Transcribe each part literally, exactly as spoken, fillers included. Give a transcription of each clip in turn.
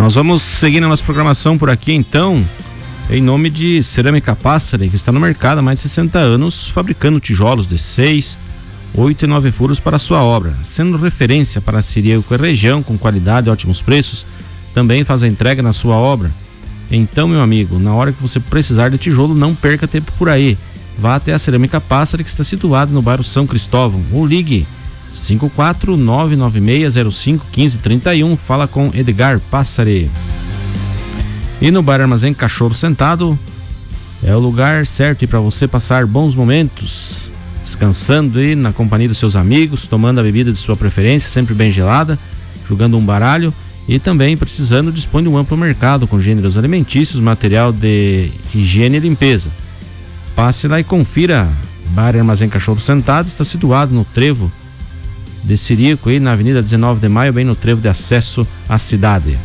Nós vamos seguir na nossa programação por aqui então, em nome de Cerâmica Pássaro, que está no mercado há mais de sessenta anos, fabricando tijolos de seis, oito e nove furos para a sua obra, sendo referência para a Ciríaco e região, com qualidade e ótimos preços. Também faz a entrega na sua obra. Então, meu amigo, na hora que você precisar de tijolo, não perca tempo por aí. Vá até a Cerâmica Pássaro, que está situada no bairro São Cristóvão, ou ligue cinco quatro nove nove seis zero cinco um cinco três um. Fala com Edgar Pássaro. E no Bar Armazém Cachorro Sentado é o lugar certo para você passar bons momentos, descansando aí na companhia dos seus amigos, tomando a bebida de sua preferência, sempre bem gelada, jogando um baralho. E também, precisando, dispõe de um amplo mercado com gêneros alimentícios, material de higiene e limpeza. Passe lá e confira. Bar Armazém Cachorro Sentado está situado no trevo de Ciríaco, aí na Avenida dezenove de maio, bem no trevo de acesso à cidade.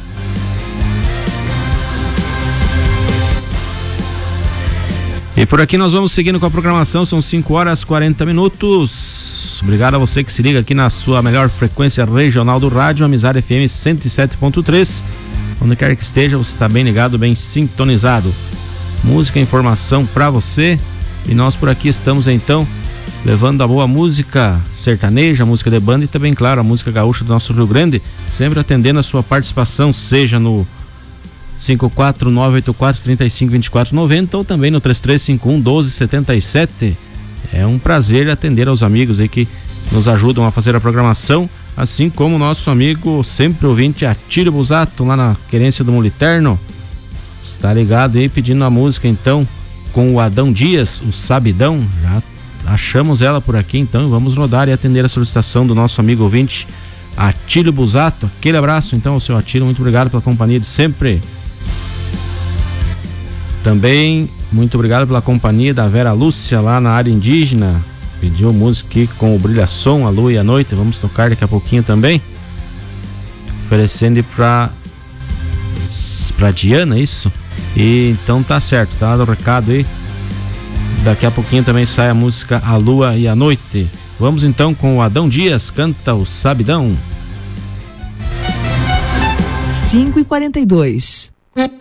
E por aqui nós vamos seguindo com a programação, são cinco horas e quarenta minutos. Obrigado a você que se liga aqui na sua melhor frequência regional do rádio, Amizade F M cento e sete ponto três. Onde quer que esteja, você está bem ligado, bem sintonizado. Música e informação para você. E nós por aqui estamos então levando a boa música sertaneja, música de banda e também, claro, a música gaúcha do nosso Rio Grande, sempre atendendo a sua participação, seja no cinco quatro nove oito quatro três cinco dois quatro nove zero ou também no três três cinco um um dois sete sete. É um prazer atender aos amigos aí que nos ajudam a fazer a programação, assim como o nosso amigo sempre ouvinte Atílio Busato, lá na querência do Moliterno. Está ligado aí pedindo a música então com o Adão Dias, o Sabidão. Já achamos ela por aqui então e vamos rodar e atender a solicitação do nosso amigo ouvinte Atílio Busato. Aquele abraço então ao seu Atílio, muito obrigado pela companhia de sempre. Também muito obrigado pela companhia da Vera Lúcia lá na área indígena, pediu música aqui com o Brilhação, a Lua e a Noite, vamos tocar daqui a pouquinho também, oferecendo para para Diana, isso? E então tá certo, tá dado o recado aí, daqui a pouquinho também sai a música A Lua e a Noite. Vamos então com o Adão Dias, canta o Sabidão. cinco e quarenta e dois.